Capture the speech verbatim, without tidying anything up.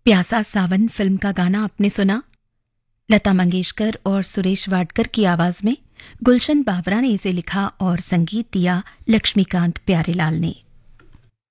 प्यासा सावन फिल्म का गाना आपने सुना। लता मंगेशकर और सुरेश वाडकर की आवाज में गुलशन बाबरा ने इसे लिखा और संगीत दिया लक्ष्मीकांत प्यारेलाल ने।